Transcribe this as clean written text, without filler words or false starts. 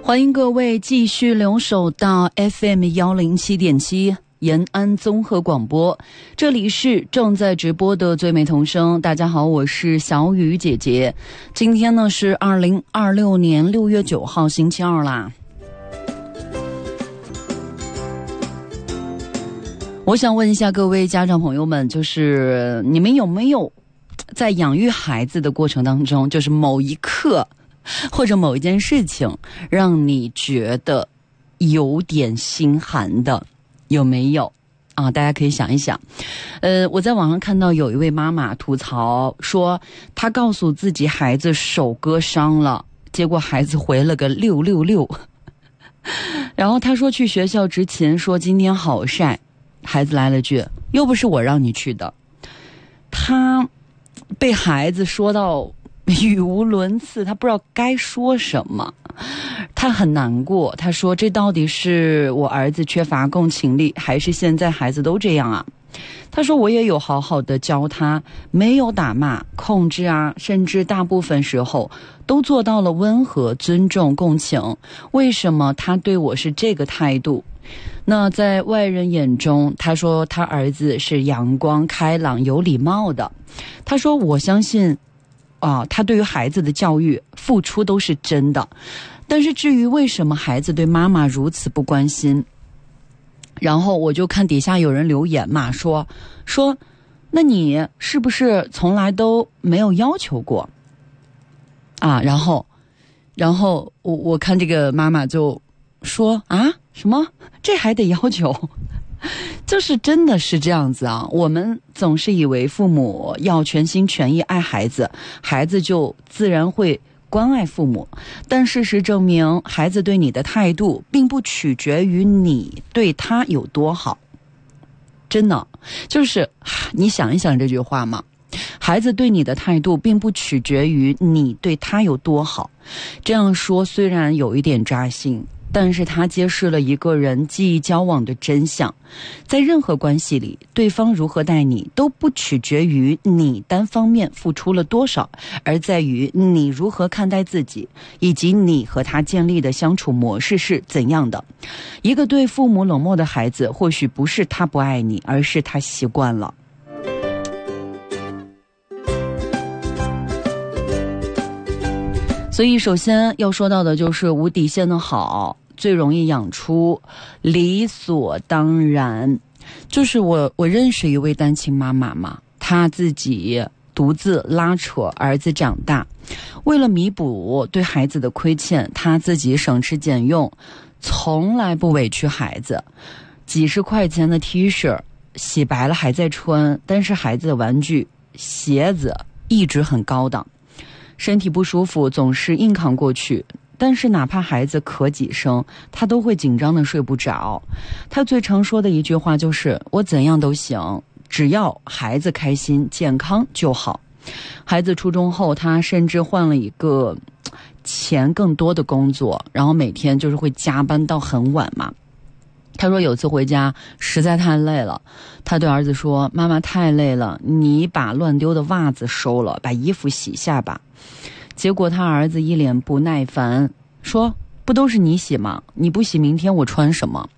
欢迎各位继续留守到 FM107.7 延安综合广播，这里是正在直播的最美童声。大家好，我是小雨姐姐。今天呢是2026年6月9号星期二啦。我想问一下各位家长朋友们，就是你们有没有在养育孩子的过程当中，就是某一刻或者某一件事情让你觉得有点心寒的，有没有啊？大家可以想一想。我在网上看到有一位妈妈吐槽说，她告诉自己孩子手割伤了，结果孩子回了个666。然后她说去学校执勤，说今天好晒，孩子来了句又不是我让你去的。她被孩子说到语无伦次，他不知道该说什么，他很难过。他说这到底是我儿子缺乏共情力，还是现在孩子都这样啊？他说我也有好好的教他，没有打骂控制啊，甚至大部分时候都做到了温和尊重共情，为什么他对我是这个态度？那在外人眼中，他说他儿子是阳光开朗有礼貌的。他说我相信他对于孩子的教育付出都是真的，但是至于为什么孩子对妈妈如此不关心，然后我就看底下有人留言嘛，说那你是不是从来都没有要求过啊？然后我看这个妈妈就说啊，什么这还得要求？就是真的是这样子啊！我们总是以为父母要全心全意爱孩子，孩子就自然会关爱父母。但事实证明，孩子对你的态度并不取决于你对他有多好。真的，就是你想一想这句话嘛，孩子对你的态度并不取决于你对他有多好。这样说虽然有一点扎心，但是它揭示了一个人际交往的真相。在任何关系里，对方如何待你都不取决于你单方面付出了多少，而在于你如何看待自己，以及你和他建立的相处模式是怎样的。一个对父母冷漠的孩子，或许不是他不爱你，而是他习惯了。所以首先要说到的就是无底线的好最容易养出理所当然。就是我认识一位单亲妈妈嘛，她自己独自拉扯儿子长大，为了弥补对孩子的亏欠，她自己省吃俭用，从来不委屈孩子。几十块钱的 T 恤洗白了还在穿，但是孩子的玩具鞋子一直很高档。身体不舒服总是硬扛过去，但是哪怕孩子咳几声，他都会紧张的睡不着。他最常说的一句话就是我怎样都行，只要孩子开心健康就好。孩子初中后，他甚至换了一个钱更多的工作，然后每天就是会加班到很晚嘛。他说有次回家实在太累了，他对儿子说，妈妈太累了，你把乱丢的袜子收了，把衣服洗下吧。结果他儿子一脸不耐烦说，不都是你洗吗？你不洗明天我穿什么？